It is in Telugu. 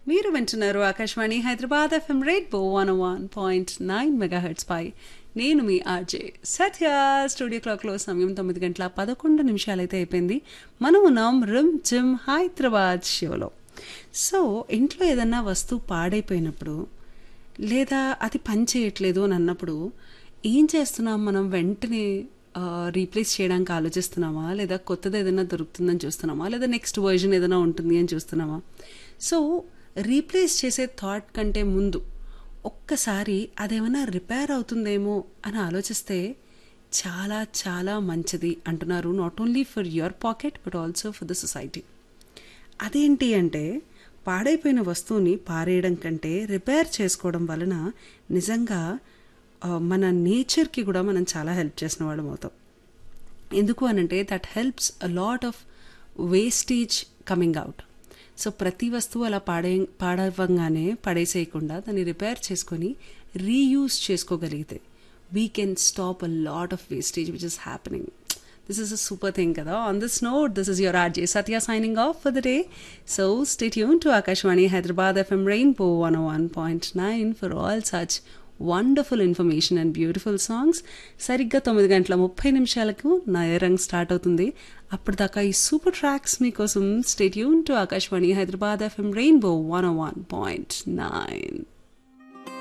మీరు వింటున్నారు Akashvani Hyderabad FM rainbow 101.9 megahertz పై నేను మీ ఆర్జే సత్య. స్టూడియో క్లాక్లో సమయం 9:11 అయితే అయిపోయింది. మనం ఉన్నాం రిమ్ జిమ్ హైదరాబాద్ షోలో. సో ఇంట్లో ఏదన్నా వస్తువు పాడైపోయినప్పుడు లేదా అది పని చేయట్లేదు అని అన్నప్పుడు ఏం చేస్తున్నాం మనం? వెంటనే రీప్లేస్ చేయడానికి ఆలోచిస్తున్నామా, లేదా కొత్తది ఏదైనా దొరుకుతుందని చూస్తున్నామా, లేదా నెక్స్ట్ వర్జన్ ఏదైనా ఉంటుంది అని చూస్తున్నామా? సో రీప్లేస్ చేసే థాట్ కంటే ముందు ఒక్కసారి అదేమైనా రిపేర్ అవుతుందేమో అని ఆలోచిస్తే చాలా చాలా మంచిది అంటున్నారు. Not only for your pocket but also for the society. అదేంటి అంటే, పాడైపోయిన వస్తువుని పారేయడం కంటే రిపేర్ చేసుకోవడం వలన నిజంగా మన నేచర్కి కూడా మనం చాలా హెల్ప్ చేసిన వాళ్ళం అవుతాం. ఎందుకు అనంటే that helps a lot of wastage coming out. So ప్రతి వస్తువు అలా పాడవంగానే పడేసేయకుండా దాన్ని రిపేర్ చేసుకొని రీయూజ్ చేసుకోగలిగితే we can stop a lot of wastage which is happening. This is a super thing kada. On this note, this is your RJ Satya signing off for the day. So stay tuned to Akashwani Hyderabad FM Rainbow 101.9 for all such wonderful information and beautiful songs. సరిగ్గా 9:30 నయరంగ్ స్టార్ట్ అవుతుంది. అప్పటిదాకా ఈ సూపర్ ట్రాక్స్ మీకోసం. Stay tune to Akashvani Hyderabad FM Rainbow 101.9.